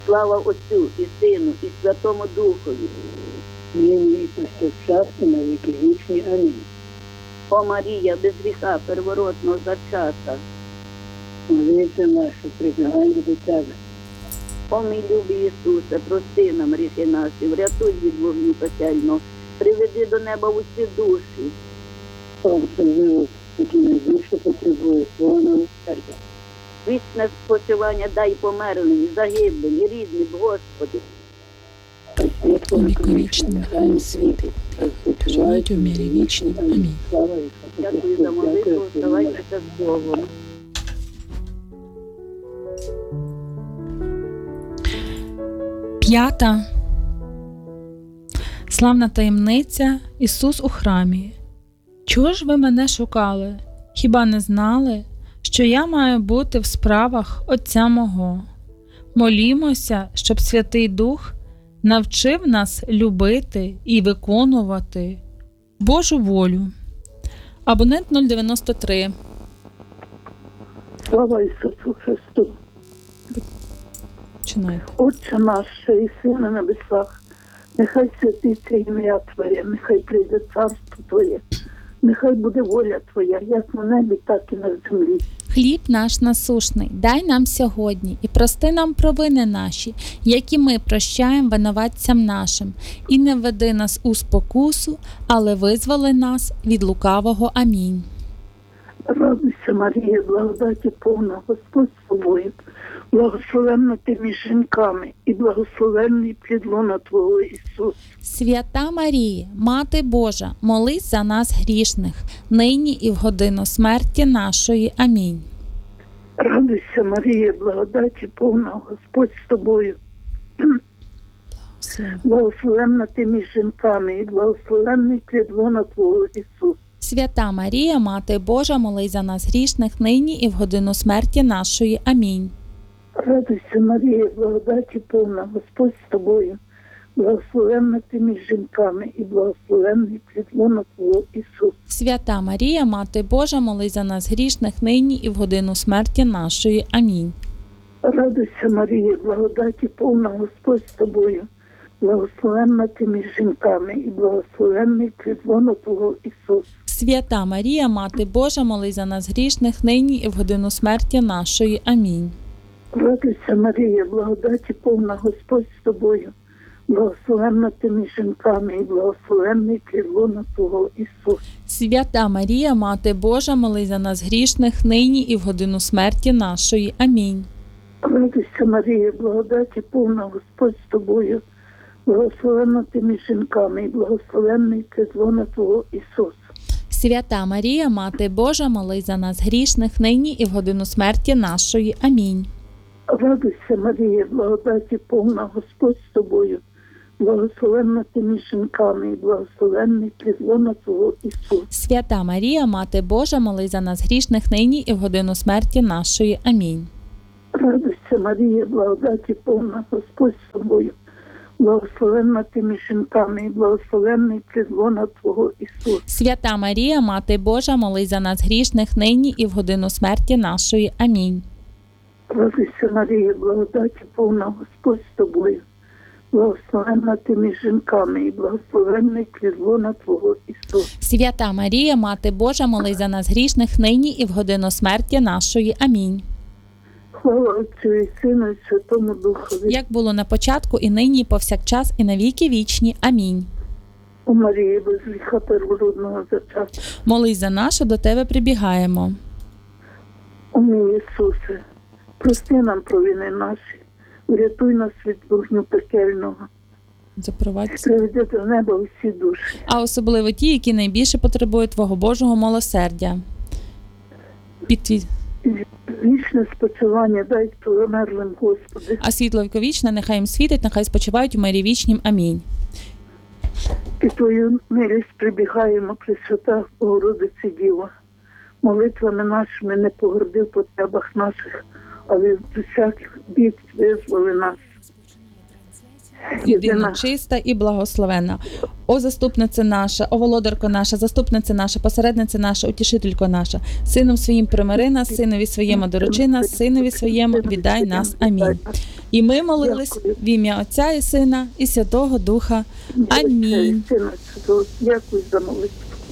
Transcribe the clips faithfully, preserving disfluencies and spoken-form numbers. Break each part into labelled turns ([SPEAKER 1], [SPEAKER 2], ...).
[SPEAKER 1] Слава Отцю і Сину, і Святому Духові.
[SPEAKER 2] Нині і повсякчас і на віки вічні. Амінь.
[SPEAKER 1] О Марія, без гріха первородного зачата.
[SPEAKER 2] Молитва наша, прибігаємо до Тебе.
[SPEAKER 1] О мій любий Ісусе, прости нам гріхи наші, врятуй від вогню пекельного, приведи до неба усі душі.
[SPEAKER 2] Особливо, які найбільше потребує Твого милосердя.
[SPEAKER 1] Вічне спочивання дай померлим, загиблим і рідним, Господи.
[SPEAKER 3] Увіковічним нехай світить, живуть у мірі вічнім. Амінь.
[SPEAKER 2] Слава Ісусу
[SPEAKER 1] Дякую за молитву, вставайтеся з Богом.
[SPEAKER 3] П'ята. Славна таємниця. Ісус у храмі. Чого ж ви мене шукали? Хіба не знали, що я маю бути в справах Отця мого? Молімося, щоб Святий Дух навчив нас любити і виконувати Божу волю. Абонент нуль дев'яносто три.
[SPEAKER 4] Слава Ісусу Христу!
[SPEAKER 3] Починайте.
[SPEAKER 4] Отче наш, що єси на небесах, нехай святиться ім'я Твоє, нехай прийде царство Твоє, нехай буде воля Твоя, як на небі, так і на землі.
[SPEAKER 3] Хліб наш насушний дай нам сьогодні і прости нам провини наші, які ми прощаємо винуватцям нашим. І не введи нас у спокусу, але визволи нас від лукавого. Амінь.
[SPEAKER 4] Радуйся, Марія, благодаті повна, Господь з тобою, благословенна ти між жінками, і благословенний плід лона Твого Ісус.
[SPEAKER 3] Свята Марія, Мати Божа, молись за нас грішних, нині і в годину смерті нашої. Амінь.
[SPEAKER 4] Радуйся, Марія, благодаті повна, Господь з тобою, благословенна ти між жінками, і благословенний плід лона Твого Ісус.
[SPEAKER 3] Свята Марія, Мати Божа, молись за нас грішних, нині і в годину смерті нашої. Амінь.
[SPEAKER 4] Радуйся, Марія, благодаті повна, Господь з тобою, благословенна ти між жінками, і благословенний плід лона Твого Ісус.
[SPEAKER 3] Свята Марія, Мати Божа, молись за нас грішних, нині і в годину смерті нашої. Амінь.
[SPEAKER 4] Радуйся, Марія, благодаті повна, Господь з тобою, благословенна ти між жінками, і благословенний плід лона Твого Ісус.
[SPEAKER 3] Свята Марія, Мати Божа, молись за нас грішних, нині і в годину смерті нашої. Амінь.
[SPEAKER 4] Радуйся, Марія, благодаті повна, Господь з тобою, благословенна ти між жінками, і благословенний плід лона Твого Ісус.
[SPEAKER 3] Свята Марія, Мати Божа, молись за нас грішних, нині і в годину смерті нашої. Амінь.
[SPEAKER 4] Радуйся, Марія, благодаті повна, Господь з тобою, благословенна ти між жінками, і благословенний плід лона Твого Ісус.
[SPEAKER 3] Свята Марія, Мати Божа, молись за нас грішних, нині і в годину смерті нашої. Амінь.
[SPEAKER 4] Радуйся, Марія, благодаті повна, Господь з тобою, благословенна ти між жінками, і благословенний плід лона Твого Ісус.
[SPEAKER 3] Свята Марія, Мати Божа, молись за нас грішних, нині і в годину смерті нашої. Амінь.
[SPEAKER 4] Радуйся, Марія, благодаті повна, Господь з тобою, благословенна ти між жінками, і благословенний плід лона Твого Ісус.
[SPEAKER 3] Свята Марія, Мати Божа, молись за нас грішних, нині і в годину смерті нашої. Амінь.
[SPEAKER 4] Радуйся, Марія, благодаті повна, Господь з тобою, благословенна ти між жінками, і благословенний плід лона Твого Ісус.
[SPEAKER 3] Свята Марія, Мати Божа, молись за нас грішних, нині і в годину смерті нашої. Амінь.
[SPEAKER 4] Слава Отцю і Сину, і Святому Духові.
[SPEAKER 3] Як було на початку, і нині, і повсякчас, і на віки вічні. Амінь.
[SPEAKER 4] О Марії, без гріха первородного зачатку.
[SPEAKER 3] Молись за нас, що до Тебе прибігаємо.
[SPEAKER 4] О мій Ісусе, прости нам провини наші, врятуй нас від вогню пекельного,
[SPEAKER 3] Запровадь.
[SPEAKER 4] приведи до неба усі душі.
[SPEAKER 3] А особливо ті, які найбільше потребують Твого Божого милосердя. Під твій...
[SPEAKER 4] Вічне спочивання дай померлим, Господи.
[SPEAKER 3] А світло віковічне нехай їм світить, нехай спочивають у мирі вічнім. Амінь.
[SPEAKER 4] Під Твою милість прибігаємо, Пресвята Богородице Діво. Молитвами нашими не погорди в потребах наших, але від усяких бід визволи нас.
[SPEAKER 3] єдина, чиста і благословена. О заступниця наша, о володарко наша, заступниця наша, посередниця наша, утішителько наша, сином своїм примири нас, синові своєму доручи нас, синові своєму віддай нас. Амінь. І ми молились в ім'я Отця і Сина і Святого Духа. Амінь.
[SPEAKER 4] Дякую за молитву.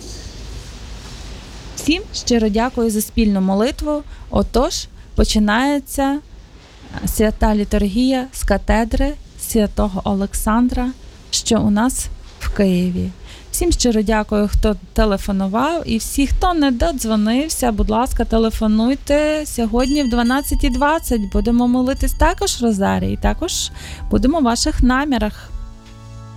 [SPEAKER 3] Всім щиро дякую за спільну молитву. Отож, починається свята літургія з катедри святого Олександра, що у нас в Києві. Всім щиро дякую, хто телефонував, і всі, хто не додзвонився, будь ласка, телефонуйте сьогодні в дванадцята двадцять. Будемо молитись також в Розарії, також будемо в ваших намірах.